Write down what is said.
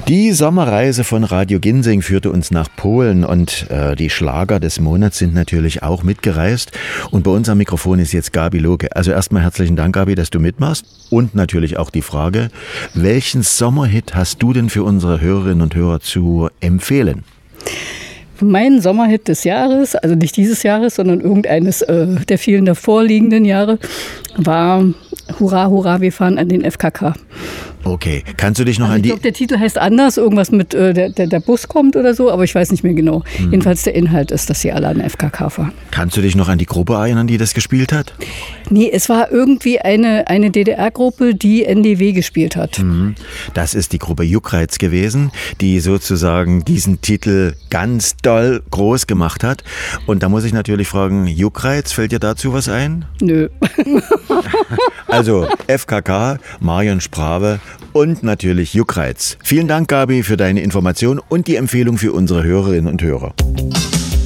Die Sommerreise von Radio Ginseng führte uns nach Polen und die Schlager des Monats sind natürlich auch mitgereist. Und bei uns am Mikrofon ist jetzt Gabi Lohke. Also erstmal herzlichen Dank, Gabi, dass du mitmachst. Und natürlich auch die Frage, welchen Sommerhit hast du denn für unsere Hörerinnen und Hörer zu empfehlen? Mein Sommerhit des Jahres, also nicht dieses Jahres, sondern irgendeines der vielen davorliegenden Jahre, war Hurra, Hurra, wir fahren an den FKK. Okay, kannst du dich noch also an die... Ich glaube, der Titel heißt anders, irgendwas mit der Bus kommt oder so, aber ich weiß nicht mehr genau. Jedenfalls der Inhalt ist, dass sie alle an den FKK fahren. Kannst du dich noch an die Gruppe erinnern, die das gespielt hat? Nee, es war irgendwie eine DDR-Gruppe, die NDW gespielt hat. Das ist die Gruppe Juckreiz gewesen, die sozusagen diesen Titel ganz doll groß gemacht hat. Und da muss ich natürlich fragen, Juckreiz, fällt dir dazu was ein? Nö. Also FKK, Marion Sprave und natürlich Juckreiz. Vielen Dank, Gabi, für deine Information und die Empfehlung für unsere Hörerinnen und Hörer.